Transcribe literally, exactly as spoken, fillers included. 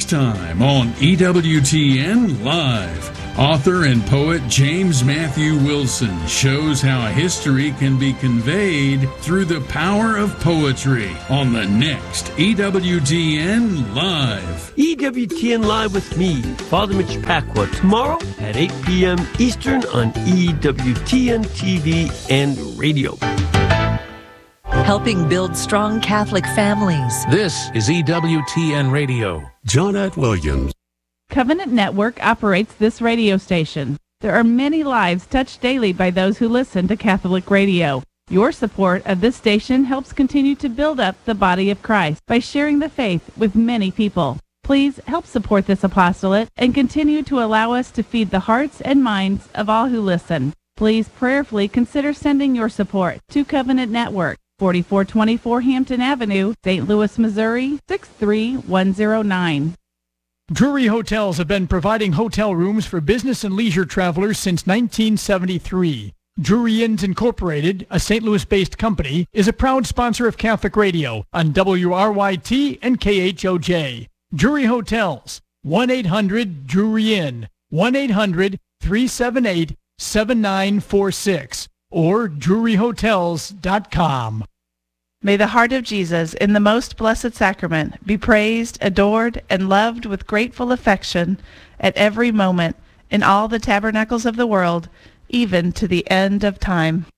next time on E W T N Live. Author and poet James Matthew Wilson shows how history can be conveyed through the power of poetry on the next E W T N Live. E W T N Live with me, Father Mitch Pacwa, tomorrow at eight p.m. Eastern on E W T N T V and radio. Helping build strong Catholic families. This is E W T N Radio. John At Williams. Covenant Network operates this radio station. There are many lives touched daily by those who listen to Catholic radio. Your support of this station helps continue to build up the body of Christ by sharing the faith with many people. Please help support this apostolate and continue to allow us to feed the hearts and minds of all who listen. Please prayerfully consider sending your support to Covenant Network, forty-four twenty-four Hampton Avenue, Saint Louis, Missouri, six three one zero nine. Drury Hotels have been providing hotel rooms for business and leisure travelers since nineteen seventy-three. Drury Inns Incorporated, a Saint Louis-based company, is a proud sponsor of Catholic Radio on W R Y T and K H O J. Drury Hotels, one eight hundred Drury Inn, one eight hundred three seven eight seven nine four six, or drury hotels dot com. May the heart of Jesus in the most blessed sacrament be praised, adored, and loved with grateful affection at every moment in all the tabernacles of the world, even to the end of time.